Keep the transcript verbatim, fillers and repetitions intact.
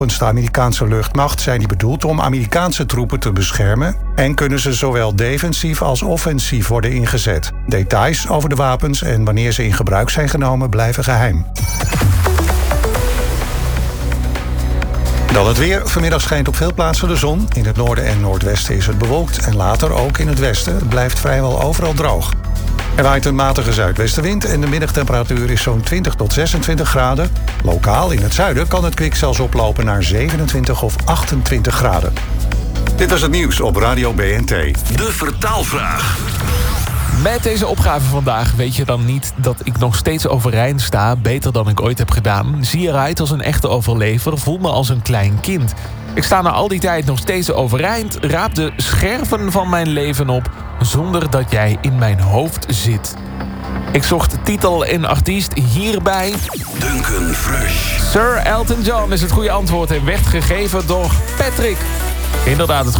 Volgens de Amerikaanse luchtmacht zijn die bedoeld om Amerikaanse troepen te beschermen en kunnen ze zowel defensief als offensief worden ingezet. Details over de wapens en wanneer ze in gebruik zijn genomen blijven geheim. Dan het weer. Vanmiddag schijnt op veel plaatsen de zon. In het noorden en noordwesten is het bewolkt en later ook in het westen. Het blijft vrijwel overal droog. Er waait een matige zuidwestenwind en de middagtemperatuur is zo'n twintig tot zesentwintig graden. Lokaal in het zuiden kan het kwik zelfs oplopen naar zevenentwintig of achtentwintig graden. Dit was het nieuws op Radio B N T. De vertaalvraag. Met deze opgave vandaag weet je dan niet dat ik nog steeds overeind sta, beter dan ik ooit heb gedaan. Zie eruit als een echte overlever, voel me als een klein kind. Ik sta na al die tijd nog steeds overeind, raap de scherven van mijn leven op, zonder dat jij in mijn hoofd zit. Ik zocht titel en artiest hierbij. Duncan Fresh. Sir Elton John is het goede antwoord en werd gegeven door Patrick. Inderdaad, het goede